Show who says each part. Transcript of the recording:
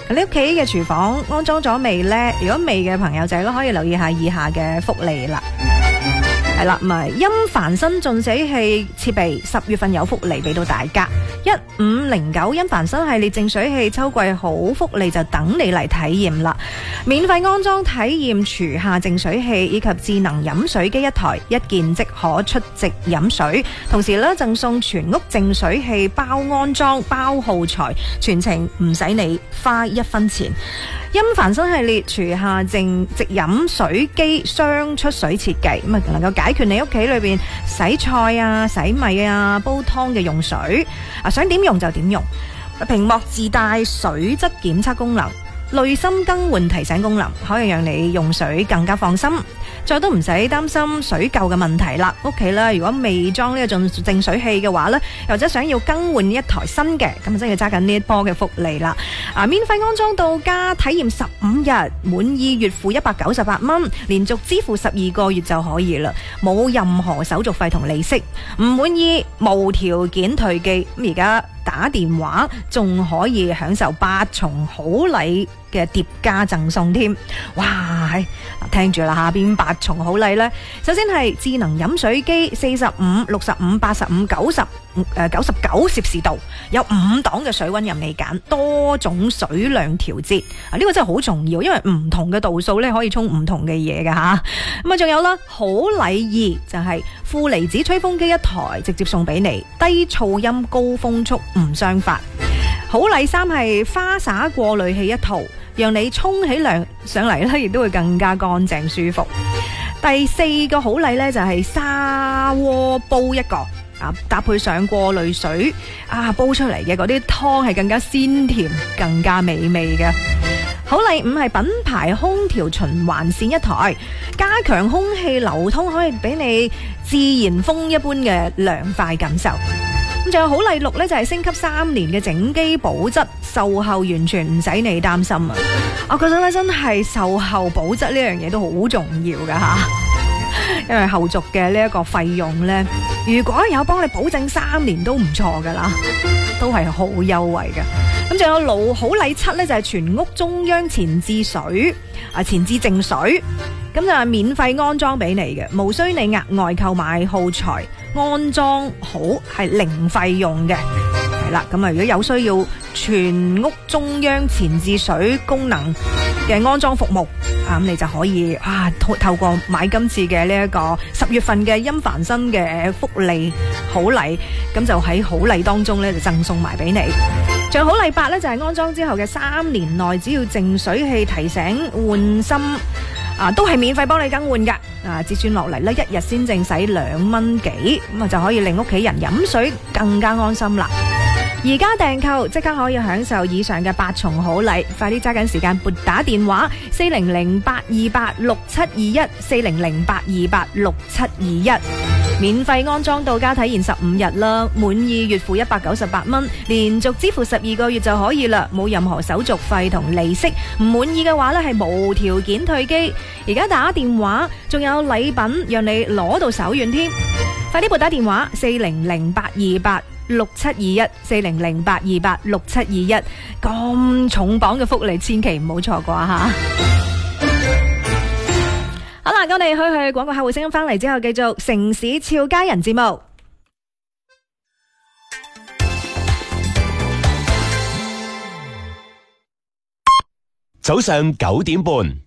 Speaker 1: 你屋企嘅廚房安裝咗未呢？如果未嘅朋友仔都可以留意下以下嘅福利啦。係啦，咁啊，音凡新淨水器設備10月份有福利俾到大家，1509音凡新系列淨水器秋季好福利就等你嚟體驗啦！免費安裝體驗廚下淨水器以及智能飲水機一台，一件即可出席飲水，同時咧贈送全屋淨水器包安裝包耗材，全程唔使你花1分錢。音凡新系列廚下淨直飲水機雙出水設計，咁啊能夠解決你屋企裏邊洗菜啊、洗米啊、煲湯嘅用水啊，想點用就點用。屏幕自帶水質檢測功能，濾芯更換提醒功能，可以讓你用水更加放心，再都唔使擔心水垢嘅問題啦。屋企咧如果未裝呢個淨水器嘅話咧，或者想要更換一台新嘅，咁啊真係揸緊呢一波嘅福利啦！免費安裝到家，體驗15日，滿意月付198蚊，連續支付12個月就可以啦，冇任何手續費同利息，唔滿意無條件退寄。咁而家打電話仲可以享受8重好禮嘅疊加贈送添，哇！聽住啦，下邊8重好禮呢，首先係智能飲水機45、65、85、90、99攝氏度，有5檔嘅水溫任你揀，多種水量調節，呢個真係好重要，因為唔同嘅度數呢可以沖唔同嘅嘢㗎吓。咁啊，仲有啦，好禮2就係負離子吹風機一台，直接送俾你，低噪音高風速唔傷發。好禮3係花灑過濾器一套，讓你沖起涼上嚟咧，亦都會更加乾淨舒服。第4個好禮呢，就係砂鍋煲一個，搭配上過濾水煲出嚟嘅嗰啲湯係更加鮮甜、更加美味嘅。好禮5係品牌空調循環扇一台，加強空氣流通，可以俾你自然風一般嘅涼快感受。咁仲有好禮6呢，就係升級3年嘅整機保質，售後完全唔使你擔心啊！我覺得咧真係售後保質呢樣嘢都好重要噶吓，因為後續嘅呢一個費用呢，如果有幫你保證3年都唔錯噶啦，都係好優惠嘅。咁仲有好禮7呢，就係全屋中央前置水前置淨水，咁就係免費安裝俾你嘅，無需你額外購買耗材，安裝好係零費用嘅。係啦，咁啊如果有需要全屋中央前置水功能嘅安裝服務咁你就可以透過買今次嘅呢一個10月份嘅音凡新嘅福利好禮，咁就喺好禮當中咧就贈送埋俾你。仲有好禮8咧，就係安裝之後嘅3年內，只要淨水器提醒換芯都係免費幫你更換噶。折算落嚟咧，1日先淨使2蚊幾，咁就可以令屋企人飲水更加安心啦。而家訂購即刻可以享受以上嘅8重好禮，快啲揸緊時間撥打電話4008286721 4008286721，免費安裝到家體驗15日啦，滿意月付198蚊，連續支付12個月就可以啦，冇任何手續費同利息，唔滿意嘅話呢係無條件退機。而家打電話仲有禮品讓你攞到手軟添，快啲撥打電話4008286721 4008286721，咁重磅嘅福利千祈唔好錯過吓。好啦，我哋去廣告客戶聲音翻嚟之後，繼續城市俏佳人節目。
Speaker 2: 早上9點半。